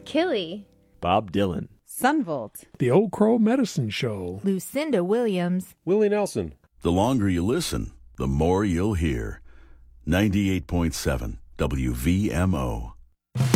Keith Killy, Bob Dylan, Sunvolt, The Old Crow Medicine Show, Lucinda Williams, Willie Nelson. The longer you listen, the more you'll hear. 98.7 WVMO.